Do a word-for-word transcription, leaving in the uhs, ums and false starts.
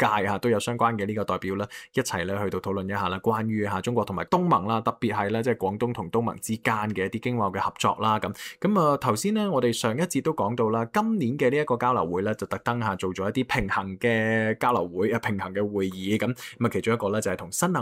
界嚇都有相關嘅呢個代表啦，一齊咧去到討論一下啦，關於嚇中國同埋東盟啦，特別係咧即係廣東同東盟之間嘅一啲經貿嘅合作啦咁。咁啊頭先咧，我哋上一節都講到啦，今年嘅呢一個交流會咧就特登下做咗一啲平衡嘅交流會啊，平衡嘅會議咁。咁啊其中一個咧就係同新能